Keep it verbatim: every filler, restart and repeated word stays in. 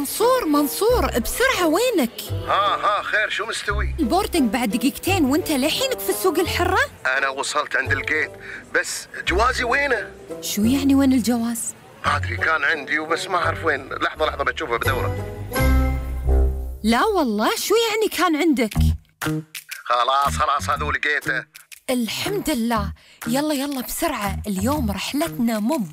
منصور منصور بسرعة وينك؟ ها ها خير، شو مستوي؟ البوردنج بعد دقيقتين وانت لحينك في السوق الحرة؟ أنا وصلت عند الجيت، بس جوازي وينه؟ شو يعني وين الجواز؟ أدري كان عندي وبس ما أعرف وين. لحظة لحظة بتشوفه بدورة. لا والله، شو يعني كان عندك؟ خلاص خلاص هذول لقيته. الحمد لله. يلا يلا بسرعة، اليوم رحلتنا مو